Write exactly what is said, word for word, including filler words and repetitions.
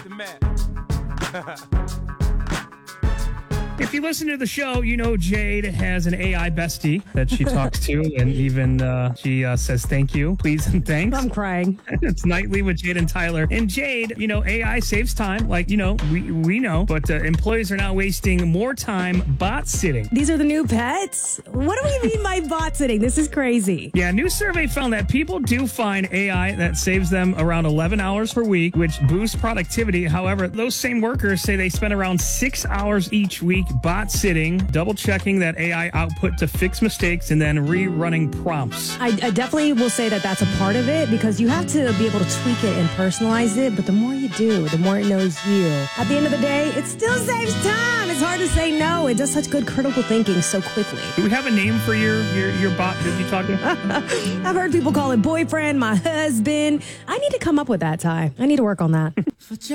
the man. If you listen to the show, you know Jade has an A I bestie that she talks to, and even uh, she uh, says thank you, please, and thanks. I'm crying. It's Nightly with Jade and Tyler. And Jade, you know, A I saves time, like, you know, we, we know, but uh, employees are now wasting more time bot sitting. These are the new pets? What do we mean by bot sitting? This is crazy. Yeah, a new survey found that people do find A I that saves them around eleven hours per week, which boosts productivity. However, those same workers say they spend around six hours each week bot sitting, double checking that A I output to fix mistakes, and then rerunning prompts. I, I definitely will say that that's a part of it because you have to be able to tweak it and personalize it. But the more you do, the more it knows you. At the end of the day, it still saves time. It's hard to say no. It does such good critical thinking so quickly. Do we have a name for your your, your bot that you talk to? I've heard people call it boyfriend, my husband. I need to come up with that, Ty. I need to work on that.